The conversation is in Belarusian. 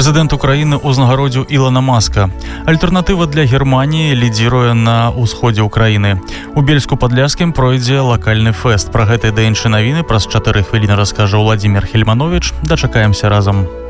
Прэзідэнт Украіны ўзнагародзіў Ілона Маска. Альтэрнатыва для Германіі лідзіруе на ўсходзе Украіны. У Бельску-Падляшскім пройдзе лакальны фэст. Пра гэта і да іншыя навіны праз 4 хвіліны раскажа Владзімир Хельманович. Дачакаемся разам.